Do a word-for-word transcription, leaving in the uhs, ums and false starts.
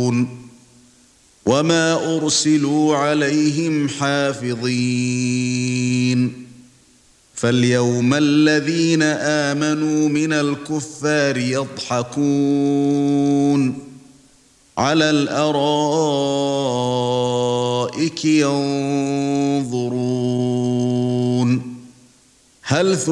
وما أرسلوا عليهم حافظين فاليوم الذين آمنوا من الكفار يضحكون على الأرائك ينظرون هل